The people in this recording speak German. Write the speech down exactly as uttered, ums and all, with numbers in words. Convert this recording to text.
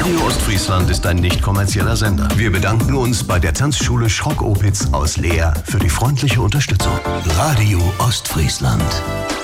Radio Ostfriesland ist ein nicht kommerzieller Sender. Wir bedanken uns bei der Tanzschule Schrock-Opitz aus Leer für die freundliche Unterstützung. Radio Ostfriesland.